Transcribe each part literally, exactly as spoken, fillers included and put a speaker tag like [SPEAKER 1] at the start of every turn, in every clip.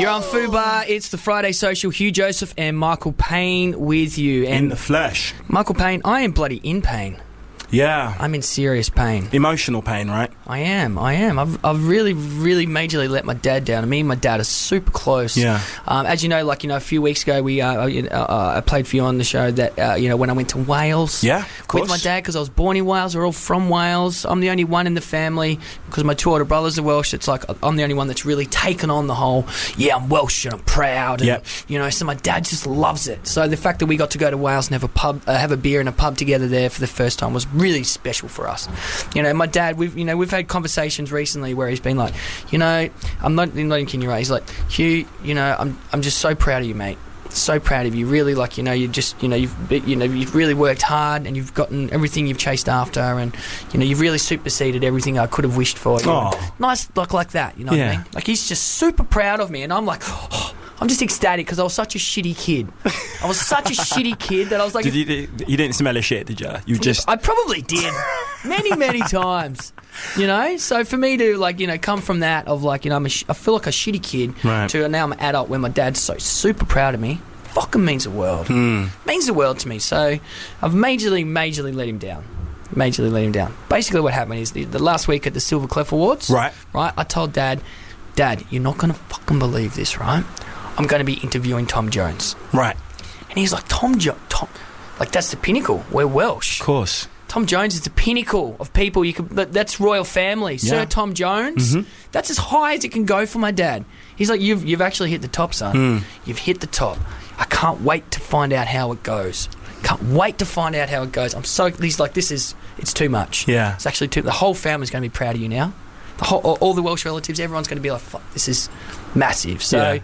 [SPEAKER 1] You're on Fubar. It's the Friday Social. Hugh Joseph and Michael Payne with you. And
[SPEAKER 2] in the flesh.
[SPEAKER 1] Michael Payne, I am bloody in pain.
[SPEAKER 2] Yeah.
[SPEAKER 1] I'm in serious pain.
[SPEAKER 2] Emotional pain, right?
[SPEAKER 1] I am, I am. I've, I've really, really majorly let my dad down. Me and my dad are super close.
[SPEAKER 2] Yeah.
[SPEAKER 1] Um, as you know, like, you know, a few weeks ago, we uh, uh, uh, I played for you on the show that, uh, you know, when I went to Wales.
[SPEAKER 2] Yeah, of course.
[SPEAKER 1] With my dad, because I was born in Wales. We're all from Wales. I'm the only one in the family, because my two older brothers are Welsh. It's like I'm the only one that's really taken on the whole, yeah, I'm Welsh and I'm proud. And,
[SPEAKER 2] yep.
[SPEAKER 1] you know, so my dad just loves it. So the fact that we got to go to Wales and have a pub, uh, have a beer in a pub together there for the first time was really special for us. You know, my dad, we've you know we've had conversations recently where he's been like, you know, I'm not, I'm not even kidding you, right? He's like, Hugh, you know, I'm I'm just so proud of you, mate. So proud of you. Really, like, you know, you just, you know, you've you know you've really worked hard and you've gotten everything you've chased after, and you know you've really superseded everything I could have wished for. You know? Nice, like like that. You know
[SPEAKER 2] yeah.
[SPEAKER 1] what I mean? Like, he's just super proud of me, and I'm like, oh, I'm just ecstatic because I was such a shitty kid. I was such a shitty kid that I was like...
[SPEAKER 2] Did you, you didn't smell a shit, did you? You just...
[SPEAKER 1] I probably did. Many, many times. You know? So for me to, like, you know, come from that of, like, you know, I'm a sh- I feel like a shitty kid
[SPEAKER 2] right.
[SPEAKER 1] to now I'm an adult when my dad's so super proud of me, fucking means the world.
[SPEAKER 2] Mm.
[SPEAKER 1] Means the world to me. So I've majorly, majorly let him down. Majorly let him down. Basically what happened is the, the last week at the Silver Clef Awards...
[SPEAKER 2] Right.
[SPEAKER 1] Right? I told Dad, Dad, you're not going to fucking believe this, right? I'm going to be interviewing Tom Jones.
[SPEAKER 2] Right.
[SPEAKER 1] And he's like, Tom Jones, Tom, like, that's the pinnacle. We're Welsh.
[SPEAKER 2] Of course.
[SPEAKER 1] Tom Jones is the pinnacle of people. You could. That's royal family. Yeah. Sir Tom Jones.
[SPEAKER 2] Mm-hmm.
[SPEAKER 1] That's as high as it can go for my dad. He's like, you've you've actually hit the top, son.
[SPEAKER 2] Mm.
[SPEAKER 1] You've hit the top. I can't wait to find out how it goes. Can't wait to find out how it goes. I'm so. He's like, this is. It's too much.
[SPEAKER 2] Yeah.
[SPEAKER 1] It's actually too. The whole family's going to be proud of you now. The whole, all, all the Welsh relatives. Everyone's going to be like, fuck, this is massive. So.
[SPEAKER 2] Yeah.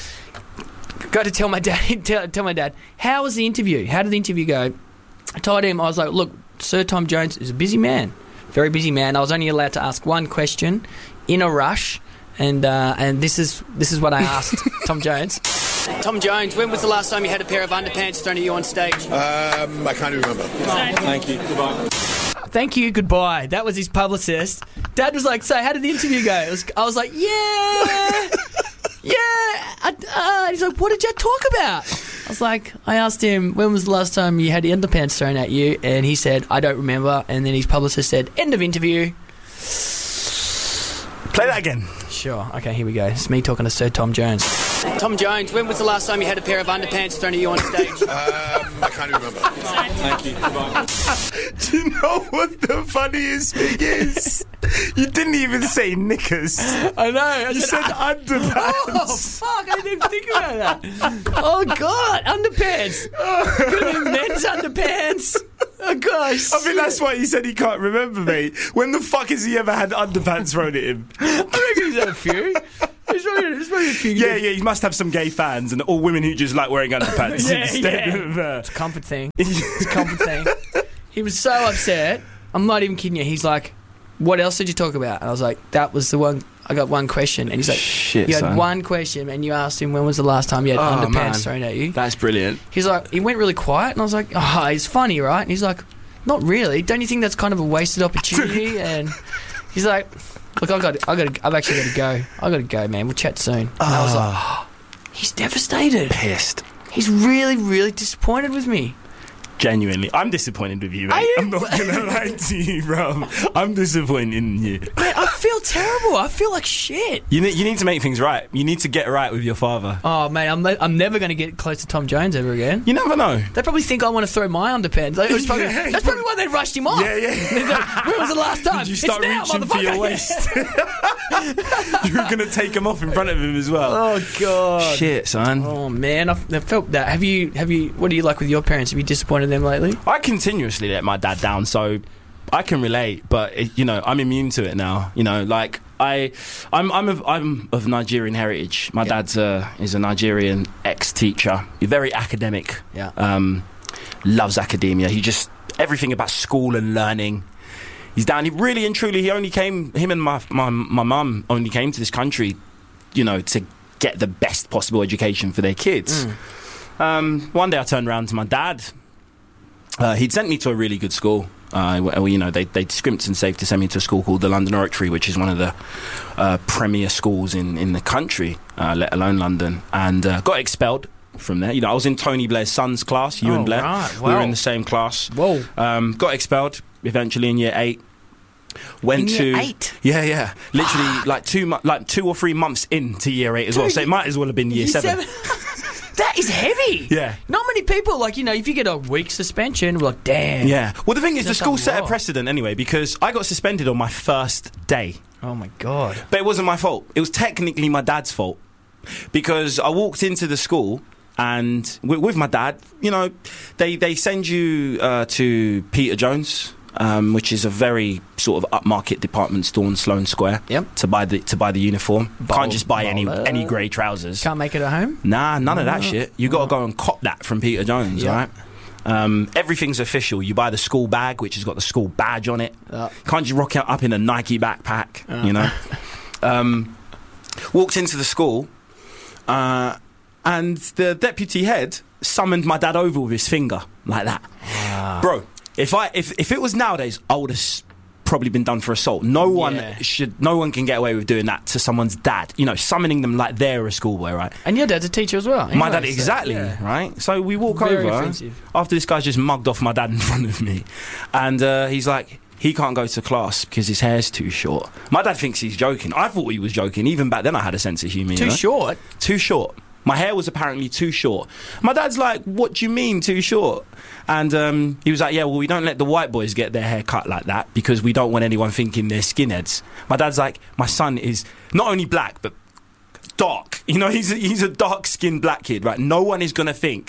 [SPEAKER 1] Got to tell my dad. Tell, tell my dad. How was the interview? How did the interview go? I told him, I was like, look, Sir Tom Jones is a busy man, very busy man. I was only allowed to ask one question in a rush, and uh, and this is this is what I asked Tom Jones. Tom Jones, when was the last time you had a pair of underpants thrown at you on stage?
[SPEAKER 3] Um, I can't even remember.
[SPEAKER 2] Thank you. Goodbye.
[SPEAKER 1] Thank you. Goodbye. That was his publicist. Dad was like, so how did the interview go? It was, I was like, yeah. Yeah, I, uh, he's like, what did you talk about? I was like, I asked him, when was the last time you had the underpants thrown at you? And he said, I don't remember. And then his publicist said, end of interview.
[SPEAKER 2] Play that again.
[SPEAKER 1] Sure. Okay, here we go. It's me talking to Sir Tom Jones. Tom Jones, when was the last time you had a pair of underpants thrown at you on stage?
[SPEAKER 3] um, I can't even remember.
[SPEAKER 2] Thank you. Goodbye. Do you know what the funniest thing is? You didn't even say knickers.
[SPEAKER 1] I know. I
[SPEAKER 2] You said underpants.
[SPEAKER 1] Oh, fuck. I didn't even think about that. Oh, God. Underpants. Could have been men's underpants. Oh, gosh.
[SPEAKER 2] I think that's why he said he can't remember, mate. When the fuck has he ever had underpants thrown at him?
[SPEAKER 1] I reckon he's had a few. There's probably, there's probably a few.
[SPEAKER 2] Yeah, yeah, he must have some gay fans and all women who just like wearing underpants
[SPEAKER 1] yeah,
[SPEAKER 2] instead
[SPEAKER 1] yeah.
[SPEAKER 2] of... Uh...
[SPEAKER 1] It's a comfort thing. It's a comfort thing. He was so upset. I'm not even kidding you. He's like, what else did you talk about? And I was like, that was the one... I got one question. And he's like,
[SPEAKER 2] shit,
[SPEAKER 1] you had
[SPEAKER 2] son.
[SPEAKER 1] one question and you asked him when was the last time you had
[SPEAKER 2] Oh,
[SPEAKER 1] underpants
[SPEAKER 2] man.
[SPEAKER 1] thrown at you.
[SPEAKER 2] That's brilliant.
[SPEAKER 1] He's like, he went really quiet and I was like, oh, it's funny, right? And he's like, not really. Don't you think that's kind of a wasted opportunity? And he's like... Look, I've got, I've got, I've actually got to go. I've got to go, man. We'll chat soon. And I was like, oh, he's devastated.
[SPEAKER 2] Pissed.
[SPEAKER 1] He's really, really disappointed with me.
[SPEAKER 2] Genuinely. I'm disappointed with you, mate.
[SPEAKER 1] Are you?
[SPEAKER 2] I'm not going to lie to you, bro. I'm disappointed in you.
[SPEAKER 1] Man, I feel terrible. I feel like shit.
[SPEAKER 2] You need, you need to make things right. You need to get right with your father.
[SPEAKER 1] Oh, mate, I'm, le- I'm never going to get close to Tom Jones ever again.
[SPEAKER 2] You never know.
[SPEAKER 1] They probably think I want to throw my underpants. Like, it was probably,
[SPEAKER 2] Yeah,
[SPEAKER 1] that's probably why they rushed him off.
[SPEAKER 2] Yeah, yeah.
[SPEAKER 1] Like, when was the last time?
[SPEAKER 2] Did you start
[SPEAKER 1] it's now,
[SPEAKER 2] reaching for your waist? You were going to take him off in front of him as well.
[SPEAKER 1] Oh, God.
[SPEAKER 2] Shit, son.
[SPEAKER 1] Oh, man, I've, I've felt that. Have you, have you, what do you like with your parents? Have you disappointed them lately?
[SPEAKER 2] I continuously let my dad down, so I can relate, but it, you know, I'm immune to it now. You know, like I, I'm, I'm of, I'm of Nigerian heritage. My
[SPEAKER 1] yeah.
[SPEAKER 2] dad's a, is a Nigerian ex-teacher. He's very academic.
[SPEAKER 1] Yeah.
[SPEAKER 2] Um, loves academia. He just everything about school and learning. He's down. He really and truly. He only came. Him and my my my mum only came to this country, you know, to get the best possible education for their kids. Mm. Um, one day I turned around to my dad. Uh, he'd sent me to a really good school, Uh, well, you know, they they scrimped and saved to send me to a school called the London Oratory, which is one of the uh, premier schools in in the country, uh, let alone London, and uh, got expelled from there. You know, I was in Tony Blair's son's class, you
[SPEAKER 1] Oh,
[SPEAKER 2] and Blair.
[SPEAKER 1] right.
[SPEAKER 2] We were
[SPEAKER 1] Wow.
[SPEAKER 2] in the same class.
[SPEAKER 1] Whoa.
[SPEAKER 2] Um, got expelled eventually in year eight. Went
[SPEAKER 1] In
[SPEAKER 2] to
[SPEAKER 1] year eight?
[SPEAKER 2] yeah, yeah, literally like two mo- like two or three months into year eight as well.
[SPEAKER 1] Dude,
[SPEAKER 2] So it might as well have been year
[SPEAKER 1] Year
[SPEAKER 2] seven.
[SPEAKER 1] That is heavy.
[SPEAKER 2] Yeah.
[SPEAKER 1] Not many people, like, you know, if you get a week suspension, we're like, damn.
[SPEAKER 2] Yeah. Well, the thing is, the
[SPEAKER 1] That's
[SPEAKER 2] school
[SPEAKER 1] a
[SPEAKER 2] set a
[SPEAKER 1] lot.
[SPEAKER 2] precedent anyway, because I got suspended on my first day.
[SPEAKER 1] Oh, my God.
[SPEAKER 2] But it wasn't my fault. It was technically my dad's fault. Because I walked into the school and with, with my dad, you know, they, they send you uh, to Peter Jones, um, which is a very sort of upmarket department store in Sloane Square.
[SPEAKER 1] Yep.
[SPEAKER 2] To buy the to buy the uniform.
[SPEAKER 1] Bold-
[SPEAKER 2] Can't just buy any
[SPEAKER 1] bolder.
[SPEAKER 2] any grey trousers.
[SPEAKER 1] Can't make it at home?
[SPEAKER 2] Nah, none of that
[SPEAKER 1] No.
[SPEAKER 2] shit. You got to go and cop that from Peter Jones,
[SPEAKER 1] Yeah.
[SPEAKER 2] right? Um, everything's official. You buy the school bag, which has got the school badge on it.
[SPEAKER 1] Uh.
[SPEAKER 2] Can't just rock out up in a Nike backpack,
[SPEAKER 1] Uh.
[SPEAKER 2] you know? um, walked into the school, uh, and the deputy head summoned my dad over with his finger, like that.
[SPEAKER 1] Wow.
[SPEAKER 2] Bro, if I if, if it was nowadays, I would have s- probably been done for assault. No one
[SPEAKER 1] Yeah.
[SPEAKER 2] should. No one can get away with doing that to someone's dad. You know, summoning them like they're a schoolboy, right?
[SPEAKER 1] And your dad's a teacher as well.
[SPEAKER 2] My
[SPEAKER 1] anyway,
[SPEAKER 2] dad,
[SPEAKER 1] so,
[SPEAKER 2] exactly,
[SPEAKER 1] yeah.
[SPEAKER 2] right? So we walk
[SPEAKER 1] Very
[SPEAKER 2] over
[SPEAKER 1] offensive.
[SPEAKER 2] after this guy's just mugged off my dad in front of me, and uh, he's like, he can't go to class because his hair's too short. My dad thinks he's joking. I thought he was joking. Even back then, I had a sense of humour. you
[SPEAKER 1] Too
[SPEAKER 2] know?
[SPEAKER 1] short?
[SPEAKER 2] Too short. My hair was apparently too short. My dad's like, what do you mean too short? And um, he was like, yeah, well, we don't let the white boys get their hair cut like that because we don't want anyone thinking they're skinheads. My dad's like, my son is not only black, but dark. You know, he's a, he's a dark-skinned black kid, right? No one is going to think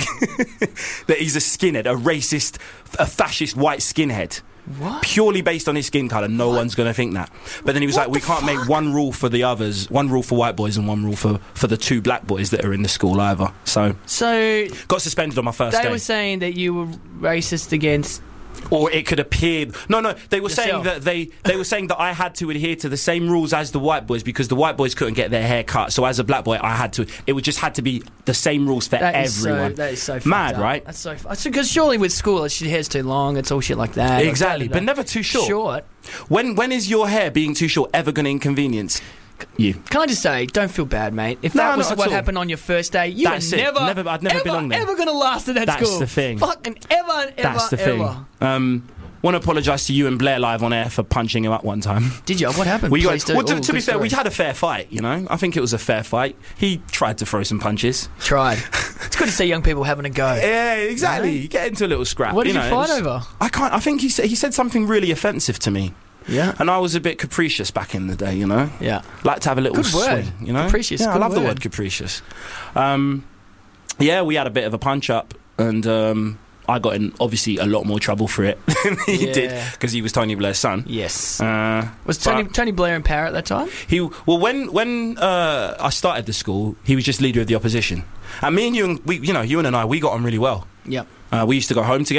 [SPEAKER 2] that he's a skinhead, a racist, a fascist white skinhead.
[SPEAKER 1] What?
[SPEAKER 2] Purely based on his skin colour, no one's going to think that. But then he was
[SPEAKER 1] What
[SPEAKER 2] like, we
[SPEAKER 1] the
[SPEAKER 2] can't make one rule for the others, one rule for white boys and one rule for, for the two black boys that are in the school either. So,
[SPEAKER 1] So
[SPEAKER 2] got suspended on my first
[SPEAKER 1] they
[SPEAKER 2] day.
[SPEAKER 1] were saying that you were racist against...
[SPEAKER 2] Or it could appear... No, no, they were saying
[SPEAKER 1] Yourself.
[SPEAKER 2] that they, they were saying that I had to adhere to the same rules as the white boys because the white boys couldn't get their hair cut. So as a black boy, I had to... It would just had to be the same rules for
[SPEAKER 1] That is
[SPEAKER 2] everyone.
[SPEAKER 1] so, that is so fucked
[SPEAKER 2] Mad,
[SPEAKER 1] up.
[SPEAKER 2] right?
[SPEAKER 1] That's so... Because surely with school, it's your hair's too long, it's all shit like that.
[SPEAKER 2] Exactly, but never too short.
[SPEAKER 1] Short.
[SPEAKER 2] When When is your hair being too short ever going to inconvenience you?
[SPEAKER 1] Can I just say, don't feel bad, mate. If
[SPEAKER 2] No,
[SPEAKER 1] that was
[SPEAKER 2] not at
[SPEAKER 1] what
[SPEAKER 2] all.
[SPEAKER 1] happened on your first day, you
[SPEAKER 2] That's
[SPEAKER 1] were
[SPEAKER 2] it.
[SPEAKER 1] never,
[SPEAKER 2] Never- I'd never
[SPEAKER 1] ever,
[SPEAKER 2] belong there.
[SPEAKER 1] ever going to last at that
[SPEAKER 2] That's
[SPEAKER 1] school.
[SPEAKER 2] the thing.
[SPEAKER 1] Fucking ever and ever,
[SPEAKER 2] That's the thing.
[SPEAKER 1] ever.
[SPEAKER 2] Um, want to apologise to you and Blair live on air for punching him up one time.
[SPEAKER 1] Did you? What happened?
[SPEAKER 2] We
[SPEAKER 1] Please
[SPEAKER 2] got,
[SPEAKER 1] do.
[SPEAKER 2] well, to,
[SPEAKER 1] Ooh,
[SPEAKER 2] to be
[SPEAKER 1] good
[SPEAKER 2] fair, we
[SPEAKER 1] story.
[SPEAKER 2] had a fair fight, you know? I think it was a fair fight. He tried to throw some punches.
[SPEAKER 1] Tried. It's good to see young people having a go.
[SPEAKER 2] Yeah, exactly.
[SPEAKER 1] Yeah.
[SPEAKER 2] You get into a little scrap.
[SPEAKER 1] What did you
[SPEAKER 2] know,
[SPEAKER 1] fight
[SPEAKER 2] it was-
[SPEAKER 1] over?
[SPEAKER 2] I can't. I think he said, he said something really offensive to me.
[SPEAKER 1] Yeah.
[SPEAKER 2] And I was a bit capricious back in the day, you know?
[SPEAKER 1] Yeah.
[SPEAKER 2] Like to have a little
[SPEAKER 1] Good word.
[SPEAKER 2] swing, you know?
[SPEAKER 1] Capricious,
[SPEAKER 2] Yeah, I
[SPEAKER 1] good
[SPEAKER 2] love the
[SPEAKER 1] word.
[SPEAKER 2] word capricious. Um, yeah, we had a bit of a punch up, and um, I got in obviously a lot more trouble for it than he
[SPEAKER 1] Yeah.
[SPEAKER 2] did because he was Tony Blair's son.
[SPEAKER 1] Yes.
[SPEAKER 2] Uh,
[SPEAKER 1] Was Tony,
[SPEAKER 2] but
[SPEAKER 1] Tony Blair in power at that time?
[SPEAKER 2] he well when when uh, I started the school, he was just leader of the opposition, and me and you, and we, you know, you and I, we got on really well.
[SPEAKER 1] Yep.
[SPEAKER 2] Uh, we used to go home together.